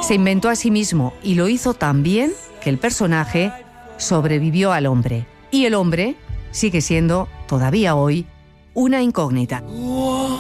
Se inventó a sí mismo y lo hizo tan bien que el personaje sobrevivió al hombre. Y el hombre sigue siendo, todavía hoy, una incógnita.